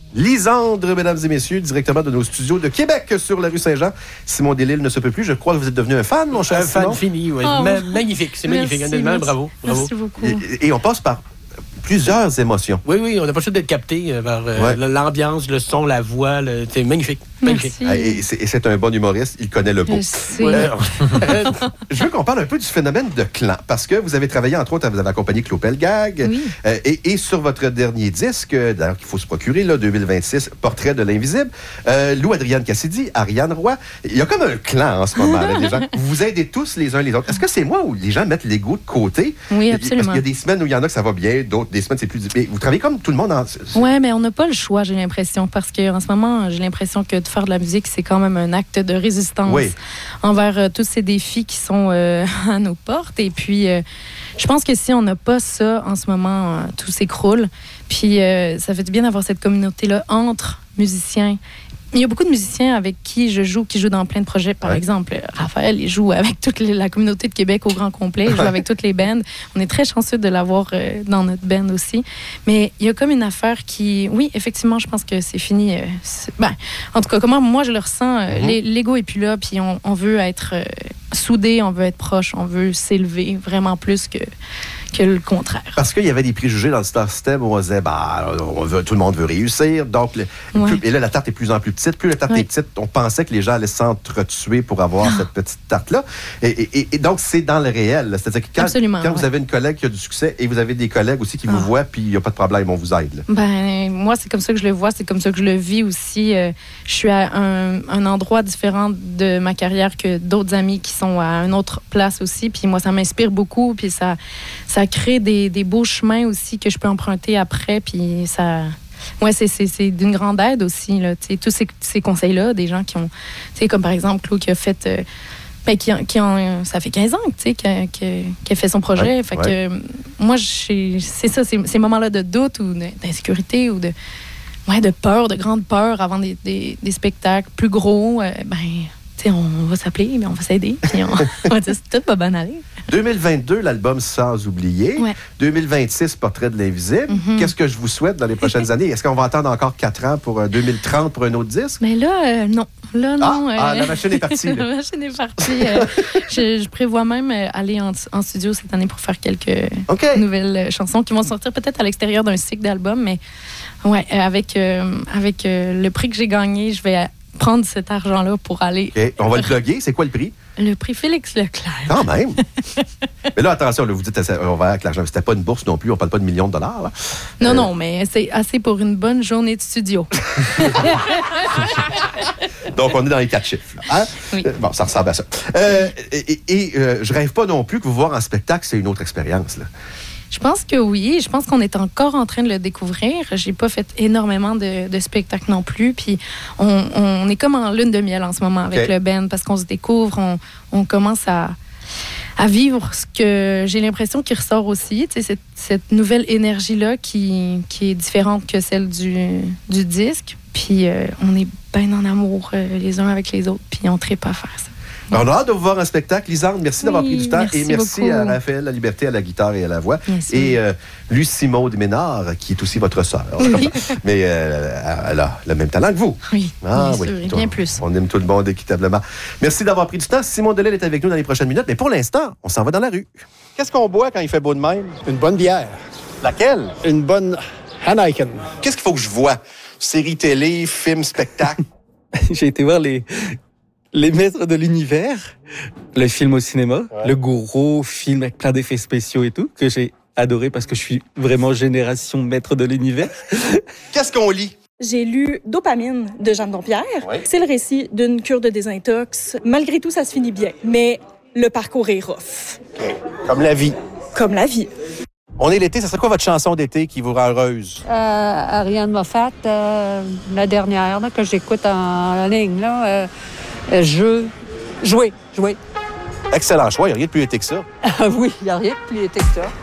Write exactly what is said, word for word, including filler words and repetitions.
Lisandre, mesdames et messieurs, directement de nos studios de Québec sur la rue Saint-Jean. Simon Delisle ne se peut plus. Je crois que vous êtes devenu un fan, mon cher Un fan Simon. fini, oui. Oh. Ma- magnifique, c'est Merci, magnifique. Honnêtement, merci. bravo. bravo. Merci beaucoup. Et, et on passe par plusieurs émotions. Oui, oui, on n'a pas le choix d'être capté euh, par euh, Ouais. l'ambiance, le son, la voix. Le... C'est magnifique. magnifique. Merci. Ah, Et c'est, et c'est un bon humoriste, il connaît le beau. Je sais. Ouais. Euh, je veux qu'on parle un peu du phénomène de clan, parce que vous avez travaillé, entre autres, vous avez accompagné Claude Pelgag, Oui. euh, et, et sur votre dernier disque, euh, d'ailleurs qu'il faut se procurer, là, deux mille vingt-six, Portrait de l'invisible, euh, Lou Adrienne Cassidy, Ariane Roy, il y a comme un clan en ce moment, là, des gens. Vous vous aidez tous les uns les autres. Est-ce que c'est moi où les gens mettent l'ego de côté? Oui, Parce absolument. qu'il y a des semaines où il y en a que ça va bien, d'autres, des semaines c'est plus difficile. Vous travaillez comme tout le monde en... Ouais, mais on n'a pas le choix, j'ai l'impression, parce qu'en ce moment, j'ai l'impression que de faire de la musique, c'est quand même un acte de résistance Oui. envers euh, tous ces défis qui sont euh, à nos portes. Et puis, euh, je pense que si on n'a pas ça en ce moment, euh, tout s'écroule. Puis, euh, ça fait du bien d'avoir cette communauté-là entre musiciens. Il y a beaucoup de musiciens avec qui je joue, qui jouent dans plein de projets. Par Ouais. exemple, Raphaël, il joue avec toute les- la communauté de Québec au grand complet. Il joue avec toutes les bands. On est très chanceux de l'avoir euh, dans notre band aussi. Mais il y a comme une affaire qui... Oui, effectivement, je pense que c'est fini. euh, c'est- ben, en tout cas, comment moi je le ressens, euh, Mhm. l'é- l'ego est plus là, puis on, on veut être euh, soudé, on veut être proche, on veut s'élever vraiment plus que, que le contraire. Parce qu'il y avait des préjugés dans le Star System où on disait, bah, on veut, tout le monde veut réussir. Donc, le- Ouais. plus- et là, la tarte est de plus en plus petite. Plus la tarte Ouais. est petite, on pensait que les gens allaient s'entretuer pour avoir cette petite tarte-là. Et, et- et- et donc, c'est dans le réel. là. C'est-à-dire que quand, Absolument, quand vous ouais. avez une collègue qui a du succès et vous avez des collègues aussi qui vous Ah. voient, puis il n'y a pas de problème, on vous aide. là. Ben, moi, c'est comme ça que je le vois, c'est comme ça que je le vis aussi. Euh, je suis à un, un endroit différent de ma carrière que d'autres amis qui sont à une autre place aussi. Puis moi, ça m'inspire beaucoup, puis ça, ça crée des, des beaux chemins aussi que je peux emprunter après, puis ça... Ouais, c'est, c'est, c'est d'une grande aide aussi, là, tu sais, tous ces, ces conseils-là, des gens qui ont... Tu sais, comme par exemple, Claude qui a fait... euh, ben, qui, ont- qui ont, ça fait quinze ans, tu sais, qu'il a, qu'il a fait son projet. Ouais, fait ouais. que euh, moi, j'ai- c'est ça, ces, ces moments-là de doute ou de- d'insécurité ou de, ouais, de peur, de grande peur avant des, des, des spectacles plus gros, euh, ben, tu sais, on va s'appeler, mais on va s'aider, puis on, on va dire, tout va bien aller. deux mille vingt-deux, l'album Sans oublier. Ouais. deux mille vingt-six, Portrait de l'invisible. Mhm. Qu'est-ce que je vous souhaite dans les prochaines années? Est-ce qu'on va attendre encore quatre ans pour euh, deux mille trente pour un autre disque? Mais là, euh, non. Là, non. Ah, ah, la machine est partie, là. La machine est partie. euh, je, je prévois même euh, aller en, en studio cette année pour faire quelques OK. nouvelles euh, chansons qui vont sortir peut-être à l'extérieur d'un cycle d'albums. Mais ouais, euh, avec, euh, avec euh, le prix que j'ai gagné, je vais euh, prendre cet argent-là pour aller. OK. On va le plugger. C'est quoi le prix? Le prix Félix Leclerc. Quand même. Mais là, attention, là, vous dites, ça, on va avec l'argent. C'était pas une bourse non plus. On parle pas de millions de dollars. Là. Non, Euh, non, mais c'est assez pour une bonne journée de studio. Donc, on est dans les quatre chiffres. là, hein? Oui. Euh, Bon, ça ressemble à ça. Euh, et et, et, euh, je rêve pas non plus que vous voir en spectacle, c'est une autre expérience. Là. Je pense que oui. Je pense qu'on est encore en train de le découvrir. J'ai pas fait énormément de, de spectacles non plus. Puis on, on est comme en lune de miel en ce moment avec OK. le band parce qu'on se découvre, on, on commence à, à vivre ce que j'ai l'impression qui ressort aussi. Tu sais, cette, cette nouvelle énergie-là qui, qui est différente que celle du, du disque. Puis euh, on est bien en amour euh, les uns avec les autres. Puis on tripe à faire ça. On a hâte de vous voir en spectacle. Lisande, merci d'avoir Oui, pris du temps. merci et merci beaucoup. à Raphaël La Liberté à la guitare et à la voix. Merci. Et euh, Lucie Maud Ménard, qui est aussi votre sœur. Oui. Mais euh, elle a le même talent que vous. Oui, Ah, bien oui. sûr, et Toi, bien plus. On aime tout le monde équitablement. Merci d'avoir pris du temps. Simon Delisle est avec nous dans les prochaines minutes. Mais pour l'instant, on s'en va dans la rue. Qu'est-ce qu'on boit quand il fait beau de même? Une bonne bière. Laquelle? Une bonne Heineken. Qu'est-ce qu'il faut que je vois? Série télé, film, spectacle? J'ai été voir les, les Maîtres de l'Univers, le film au cinéma, le gros film avec plein d'effets spéciaux et tout, que j'ai adoré parce que je suis vraiment génération Maître de l'Univers. Qu'est-ce qu'on lit? J'ai lu Dopamine de Jeanne Dompierre. Oui. C'est le récit d'une cure de désintox. Malgré tout, ça se finit bien. Mais le parcours est rough. OK. Comme la vie. Comme la vie. On est l'été. Ça serait quoi votre chanson d'été qui vous rend heureuse? Euh, Ariane Moffat, euh, la dernière là, que j'écoute en ligne, là, euh, euh, je, jouer, jouer. Excellent choix. Il n'y a rien de plus été que ça. Ah oui, il n'y a rien de plus été que ça.